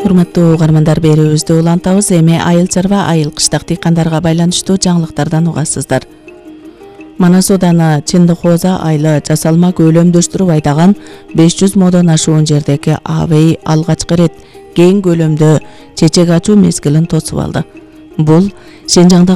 Урматтуу угармандар, берүүбүздү улантабыз. Эми айыл чарба, айыл кыштак дыйкандарга байланыштуу жаңылыктардан угасыздар. Манас Ооданы Чындык Ооза айылы жасалма көлөмдөштүрүп айдаган 500 модон ашуун жердеги абый алгачкы ирет кең көлөмдө чечек ачуу мезгилин тосуп алды. Бул Шенжаңда